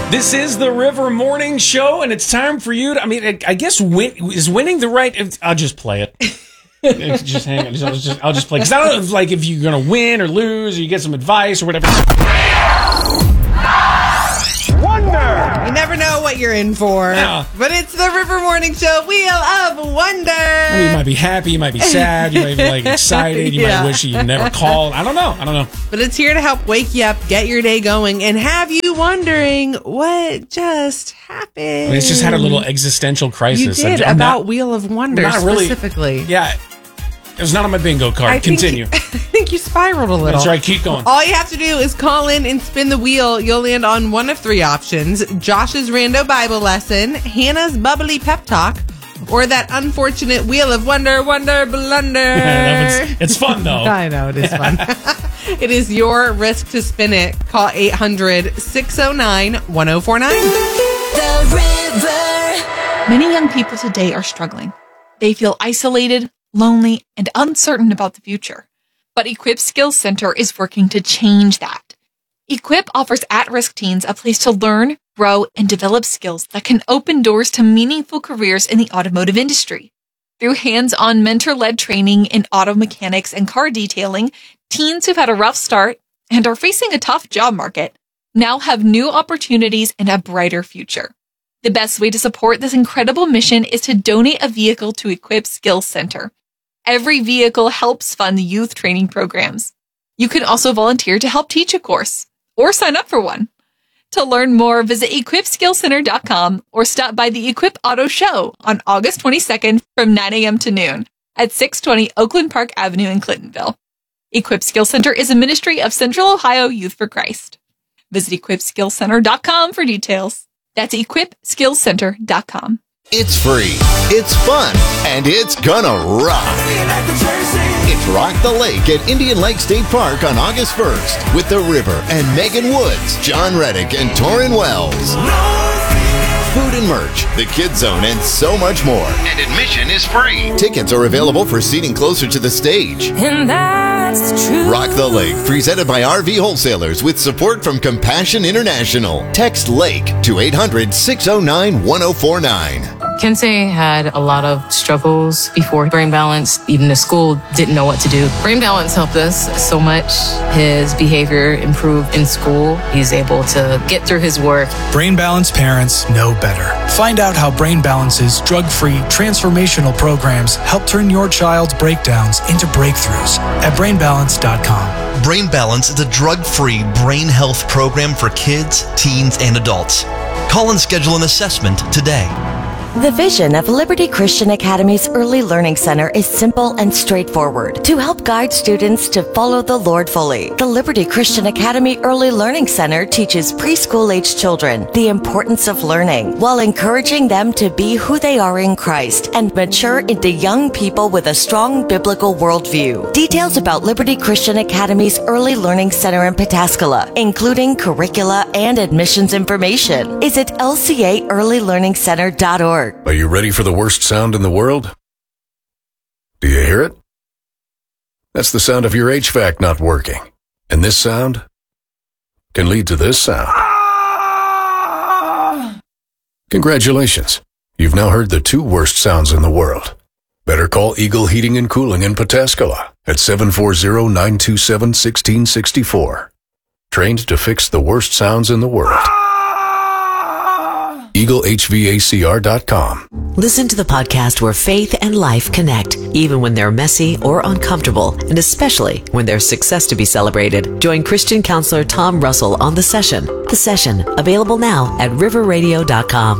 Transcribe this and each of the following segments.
This is the River Morning Show, and it's time for you to, I guess, is winning the right? I'll just play it. Just hang on. I'll just play. Because I don't know if you're going to win or lose, or you get some advice or whatever. Wonder! You never know what you're in for. But it's the River Morning Show, Wheel of Wonder. You might be happy, you might be sad, you might be excited, you might wish you never called. I don't know. But it's here to help wake you up, get your day going, and have you wondering what just happened. It's just had a little existential crisis. You did, about Wheel of Wonder specifically. Yeah. It was not on my bingo card. Continue. I think you spiraled a little. That's right. Keep going. All you have to do is call in and spin the wheel. You'll land on one of three options: Josh's Rando Bible lesson, Hannah's bubbly pep talk, or that unfortunate Wheel of Wonder blunder. It's fun, though. I know, it is fun. It is your risk to spin it. Call 800-609-1049. The River. Many young people today are struggling. They feel isolated, lonely, and uncertain about the future. But Equip Skills Center is working to change that. Equip offers at-risk teens a place to learn, grow, and develop skills that can open doors to meaningful careers in the automotive industry. Through hands-on mentor-led training in auto mechanics and car detailing, teens who've had a rough start and are facing a tough job market now have new opportunities and a brighter future. The best way to support this incredible mission is to donate a vehicle to Equip Skills Center. Every vehicle helps fund the youth training programs. You can also volunteer to help teach a course or sign up for one. To learn more, visit equipskillcenter.com or stop by the Equip Auto Show on August 22nd from 9 a.m. to noon at 620 Oakland Park Avenue in Clintonville. Equip Skills Center is a ministry of Central Ohio Youth for Christ. Visit equipskillcenter.com for details. That's equipskillcenter.com. It's free, it's fun, and it's gonna rock. It's Rock the Lake at Indian Lake State Park on August 1st with The River and Megan Woods, John Reddick, and Torrin Wells. Food and merch, the Kids Zone, and so much more. And admission is free. Tickets are available for seating closer to the stage. And that's true. Rock the Lake, presented by RV Wholesalers with support from Compassion International. Text LAKE to 800-609-1049. Kensei had a lot of struggles before Brain Balance. Even the school didn't know what to do. Brain Balance helped us so much. His behavior improved in school. He's able to get through his work. Brain Balance parents know better. Find out how Brain Balance's drug-free transformational programs help turn your child's breakdowns into breakthroughs at brainbalance.com. Brain Balance is a drug-free brain health program for kids, teens, and adults. Call and schedule an assessment today. The vision of Liberty Christian Academy's Early Learning Center is simple and straightforward. To help guide students to follow the Lord fully, the Liberty Christian Academy Early Learning Center teaches preschool-age children the importance of learning while encouraging them to be who they are in Christ and mature into young people with a strong biblical worldview. Details about Liberty Christian Academy's Early Learning Center in Pataskala, including curricula and admissions information, is at lcaearlylearningcenter.org. Are you ready for the worst sound in the world? Do you hear it? That's the sound of your HVAC not working. And this sound can lead to this sound. Congratulations. You've now heard the two worst sounds in the world. Better call Eagle Heating and Cooling in Pataskala at 740-927-1664. Trained to fix the worst sounds in the world. EagleHVACR.com. Listen to the podcast where faith and life connect, even when they're messy or uncomfortable, and especially when there's success to be celebrated. Join Christian counselor Tom Russell on The Session. The Session, available now at riverradio.com.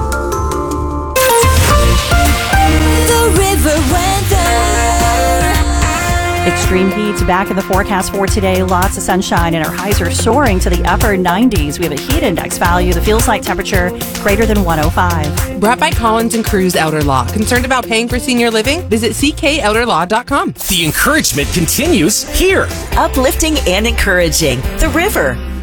The River Weather. Extreme heat's back in the forecast for today. Lots of sunshine and our highs are soaring to the upper 90s. We have a heat index value. The feels like temperature greater than 105. Brought by Collins and Cruz Outer Law. Concerned about paying for senior living? Visit ckouterlaw.com. The encouragement continues here. Uplifting and encouraging. The River.